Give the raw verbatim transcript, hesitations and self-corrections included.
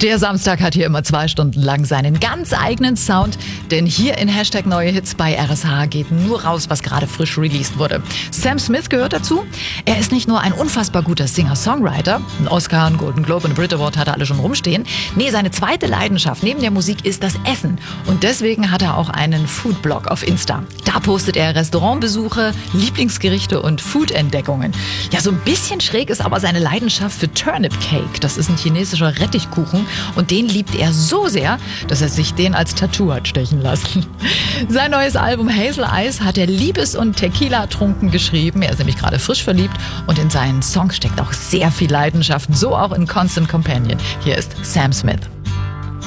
Der Samstag hat hier immer zwei Stunden lang seinen ganz eigenen Sound, denn hier in Hashtag Neue Hits bei R S H geht nur raus, was gerade frisch released wurde. Sam Smith gehört dazu. Er ist nicht nur ein unfassbar guter Singer-Songwriter, einen Oscar, einen Golden Globe und einen Brit Award hat er alle schon rumstehen. Nee, seine zweite Leidenschaft neben der Musik ist das Essen. Und deswegen hat er auch einen Foodblog auf Insta. Da postet er Restaurantbesuche, Lieblingsgerichte und Food-Entdeckungen. Ja, so ein bisschen schräg ist aber seine Leidenschaft für Turnip Cake. Das ist ein chinesischer Rettichkuchen und den liebt er so sehr, dass er sich den als Tattoo hat stechen lassen. Sein neues Album Hazel Eyes hat er Liebes- und Tequila-trunken geschrieben. Er ist nämlich gerade frisch verliebt und in seinen Songs steckt auch sehr viel Leidenschaft, so auch in Constant Companion. Hier ist Sam Smith.